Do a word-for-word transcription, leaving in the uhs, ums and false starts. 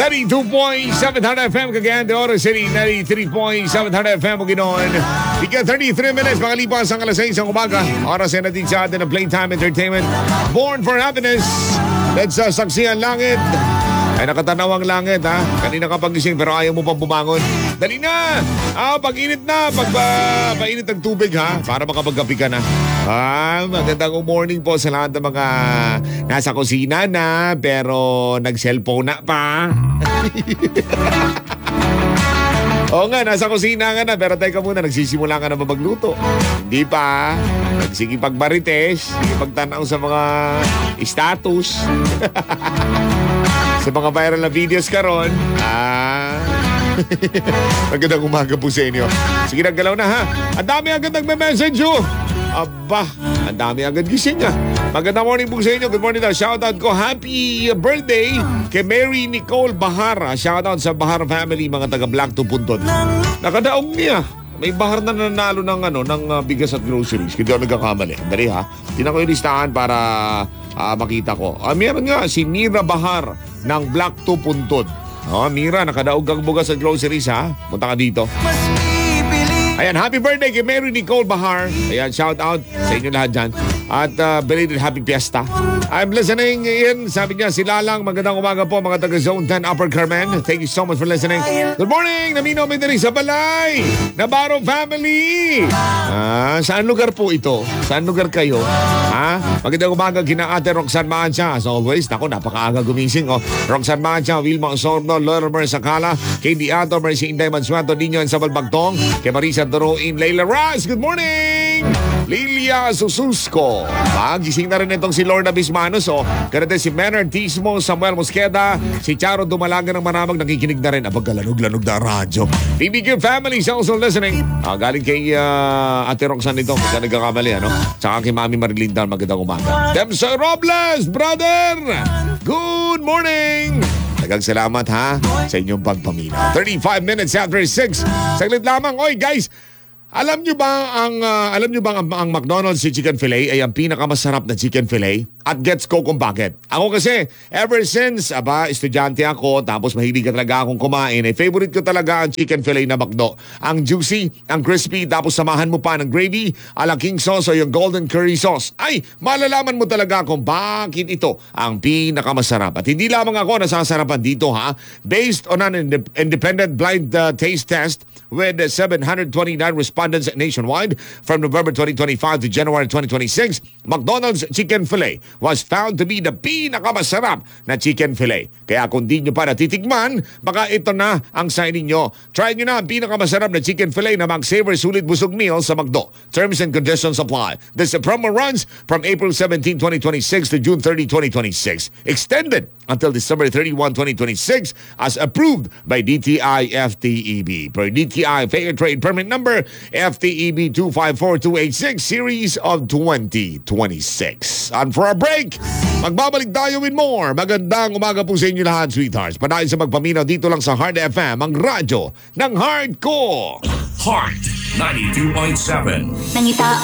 ninety-two point seven Hard F M, Cagayan de Oro City, ninety-three point seven Hard F M, Bukidnon. Ika thirty-three minutes, makalipas ang alas seis ng umaga. Oras na natin sa atin ng Playtime Entertainment. Born for Happiness. Let's uh, saksi ang langit. Ay nakatanaw ang langit, ha? Kanina ka pagising pero ayaw mo pang bumangon. Dali na! Ah, pag-init na. Pag uh, painit ang tubig, ha? Para makapagkapi ka na. Ah, magandang morning po sa lahat ng mga nasa kusina na pero nag-cellphone na pa. Oo nga, nasa kusina ka na pero teka muna, nagsisimula ka na ba magluto? Hindi pa. Nagsigipag-marites, sigipagtanaw sa mga status. Sa mga viral na videos karon. Ah. Magandang umaga po sa inyo. Sige, naggalaw na, ha. Ang dami agad nagme-message, oh. Aba, ang dami agad gising, ha. Magandang morning po sa inyo. Good morning daw. Shoutout ko. Happy birthday kay Mary Nicole Bahar. Shoutout sa Bahar family, mga taga Black to Puntod. Nakadaong niya. May bahar na nanalo ng ano ng uh, bigas at groceries. Hindi ako nagkakamali. Dali, ha. Tinan ko yung listahan para uh, makita ko. Uh, meron nga si Mira Bahar ng Black to Puntod. Oh, Mira, nakadaog kang bugas at groceries, ha. Punta ka dito. Ayan, happy birthday kay Mary Nicole Bahar. Ayan, shout out sa inyo lahat dyan. At uh, belated happy fiesta. I'm listening in. Sabi niya, si Lalang, magandang umaga po mga taga Zone ten Upper Carmen. Thank you so much for listening. Good morning! Naminaw may dali sa Balay! Nabarro family! Ah, saan lugar po ito? Saan lugar kayo? Ha? Magandang umaga kina Ate Roxanne Mancha. As always, naku, napakaaga gumising. Oh. Roxanne Mancha, Wilma Osorno, Lorimer Sakala, Kay Diato, Mercy Inday Mansuato, Niño and Sabal Bagtong, kay Marisa Doroin, Leila Raz. Good morning! Lilia Sususco. Magising na rin itong si Lorna Bismanos. O, ganito si Menard Tismo, Samuel Mosqueda, si Charo Dumalaga ng Maramag, nakikinig na rin. Abag lanog-lanog na radyo. B B Q family is also listening. Ah, galing kay uh, Ate Roxanne ito. Kaya nagkakamali, ano? Tsaka kay Mami Marilyn Dal, magandang umaga. Demsoy Robles, brother! Good morning! Tagang salamat, ha, sa inyong pagpamina. thirty-five minutes after six. Saglit lamang. Oy, guys! Alam nyo ba ang uh, alam nyo ba ang, ang McDonald's si chicken fillet ay ang pinakamasarap na chicken fillet? At gets ko kung bakit. Ako kasi, ever since, aba, estudyante ako, tapos mahilig ka talaga akong kumain, eh, favorite ko talaga ang chicken fillet na McDo. Ang juicy, ang crispy, tapos samahan mo pa ng gravy, ala king sauce o yung golden curry sauce. Ay, malalaman mo talaga kung bakit ito ang pinakamasarap. At hindi lamang ako nasasarapan dito, ha? Based on an ind- independent blind uh, taste test with seven hundred twenty-nine respondents nationwide from November twenty twenty-five to January twenty twenty-six, McDonald's chicken fillet was found to be the pinakamasarap na chicken fillet. Kaya kung di nyo pa natitikman, baka ito na ang sign ninyo. Try nyo na ang pinakamasarap na chicken fillet na mag-savor sulit busog meal sa McDo. Terms and conditions apply. This promo runs from April seventeenth, twenty twenty-six to June thirtieth, twenty twenty-six. Extended until December thirty-first, twenty twenty-six as approved by D T I F T E B. Per D T I Fair Trade Permit Number F T E B two five four two eight six Series of twenty twenty-six. And for a break, magbabalik tayo with more. Magandang umaga po sa inyo lahat, sweethearts. Panahin sa magpaminaw dito lang sa Hard F M, ang radyo ng Hardcore. Heart ninety-two point seven. Nangita